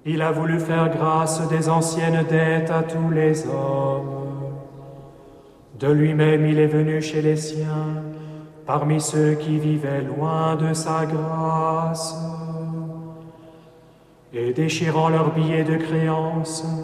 Il a voulu faire grâce des anciennes dettes à tous les hommes. De lui-même il est venu chez les siens, parmi ceux qui vivaient loin de sa grâce. Et déchirant leurs billets de créance,